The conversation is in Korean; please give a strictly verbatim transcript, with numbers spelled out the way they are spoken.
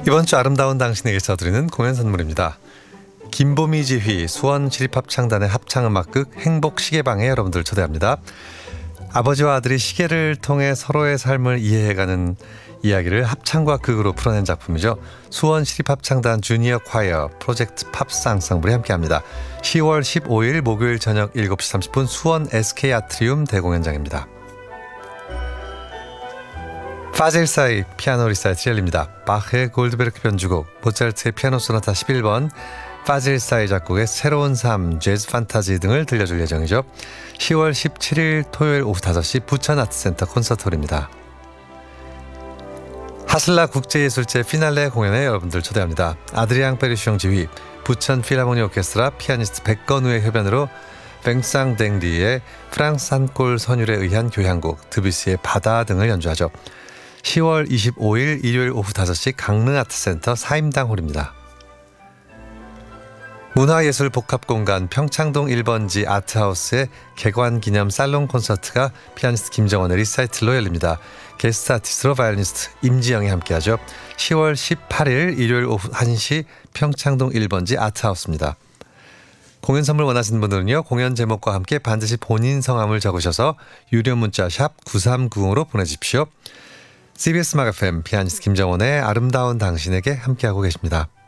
이번 주 아름다운 당신에게 써드리는 공연 선물입니다. 김보미 지휘 수원시립합창단의 합창음악극 행복시계방에 여러분들 초대합니다. 아버지와 아들이 시계를 통해 서로의 삶을 이해해가는 이야기를 합창과 극으로 풀어낸 작품이죠. 수원시립합창단 주니어 콰이어 프로젝트 팝스 앙상블이 함께합니다. 시월 십오일 목요일 저녁 일곱 시 삼십 분 수원 에스케이 아트리움 대공연장입니다. 파질사이 피아노 리사이틀 열립니다. 바흐의 골드베르크 변주곡, 모차르트의 피아노 소나타 십일 번, 파질사이 작곡의 새로운 삶, 재즈 판타지 등을 들려줄 예정이죠. 시월 십칠일 토요일 오후 다섯 시 부천아트센터 콘서트홀입니다. 하슬라 국제예술제 피날레 공연에 여러분들 초대합니다. 아드리앙 페르시옹 지휘, 부천 필하모니 오케스트라 피아니스트 백건우의 협연으로 뱅상 댕리의 프랑스 한골 선율에 의한 교향곡, 드뷔시의 바다 등을 연주하죠. 시월 이십오일 일요일 오후 다섯 시 강릉아트센터 사임당홀입니다. 문화예술 복합공간 평창동 일 번지 아트하우스의 개관기념 살롱 콘서트가 피아니스트 김정원의 리사이틀로 열립니다. 게스트 아티스트로 바이올리니스트 임지영이 함께하죠. 시월 십팔일 일요일 오후 한 시 평창동 일 번지 아트하우스입니다. 공연 선물 원하시는 분들은요, 공연 제목과 함께 반드시 본인 성함을 적으셔서 유료 문자 샵 구삼구공으로 보내주십시오. 씨비에스 음악 에프엠 피아니스트 김정원의 아름다운 당신에게 함께하고 계십니다.